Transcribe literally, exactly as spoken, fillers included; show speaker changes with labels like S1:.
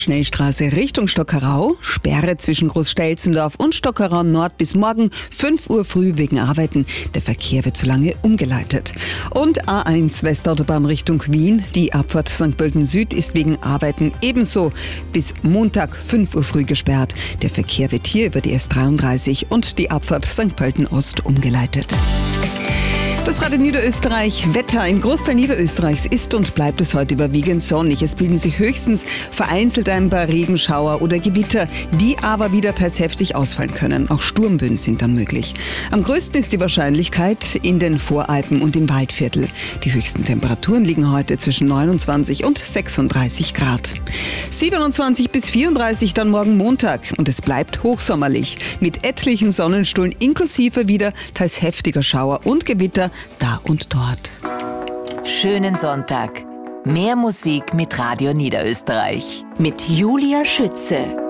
S1: Schnellstraße Richtung Stockerau, Sperre zwischen Großstelzendorf und Stockerau Nord bis morgen fünf Uhr früh wegen Arbeiten. Der Verkehr wird zu lange umgeleitet. Und A eins Westautobahn Richtung Wien, die Abfahrt Sankt Pölten Süd ist wegen Arbeiten ebenso bis Montag fünf Uhr früh gesperrt. Der Verkehr wird hier über die S dreiunddreißig und die Abfahrt Sankt Pölten Ost umgeleitet. Das Radio Niederösterreich Wetter. Im Großteil Niederösterreichs ist und bleibt es heute überwiegend sonnig. Es bilden sich höchstens vereinzelt ein paar Regenschauer oder Gewitter, die aber wieder teils heftig ausfallen können. Auch Sturmböen sind dann möglich. Am größten ist die Wahrscheinlichkeit in den Voralpen und im Waldviertel. Die höchsten Temperaturen liegen heute zwischen neunundzwanzig und sechsunddreißig Grad. siebenundzwanzig bis vierunddreißig dann morgen Montag. Und es bleibt hochsommerlich mit etlichen Sonnenstunden inklusive wieder teils heftiger Schauer und Gewitter da und dort.
S2: Schönen Sonntag. Mehr Musik mit Radio Niederösterreich. Mit Julia Schütze.